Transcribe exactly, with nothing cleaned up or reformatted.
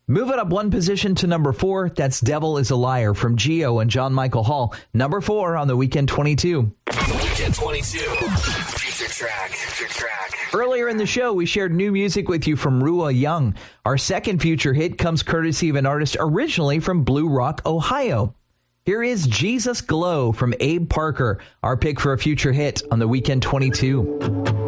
Move it up one position to number four. That's Devil is a Liar from Geo and John Michael Hall. Number four on the Weekend twenty-two. Weekend twenty-two. Future track. Future track. Earlier in the show, we shared new music with you from Rua Young. Our second future hit comes courtesy of an artist originally from Blue Rock, Ohio. Here is Jesus Glow from Abe Parker, our pick for a future hit on the Weekend twenty-two.